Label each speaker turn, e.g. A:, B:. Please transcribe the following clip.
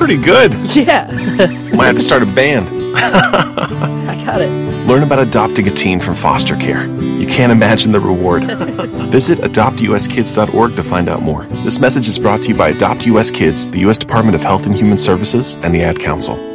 A: pretty good.
B: Yeah.
A: Might have to start a band.
B: I got it.
A: Learn about adopting a teen from foster care. You can't imagine the reward. Visit adoptuskids.org to find out more. This message is brought to you by Adopt US Kids, the U.S. Department of Health and Human Services, and the Ad Council.